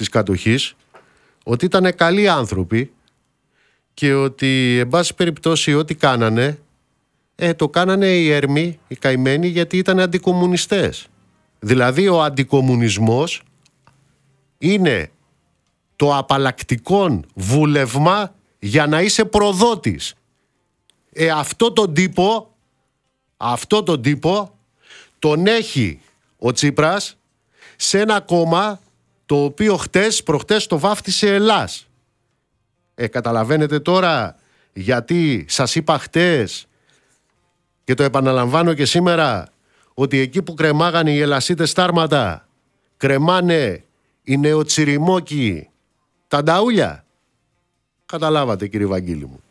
της κατοχής, ότι ήταν καλοί άνθρωποι και ότι εν πάση περιπτώσει ό,τι κάνανε το κάνανε οι έρμοι, οι καημένοι, γιατί ήταν αντικομμουνιστές. Δηλαδή ο αντικομμουνισμός είναι το απαλλακτικόν βούλευμα για να είσαι προδότης. Αυτό τον τύπο τον έχει ο Τσίπρας σε ένα κόμμα το οποίο προχτές το βάφτισε Ελλάς. Καταλαβαίνετε τώρα γιατί σας είπα χτες και το επαναλαμβάνω και σήμερα, ότι εκεί που κρεμάγανε οι ελασίτες στάρματα κρεμάνε οι νεοτσιριμόκοι τα νταούλια. Καταλάβατε, κύριε Βαγγίλη μου.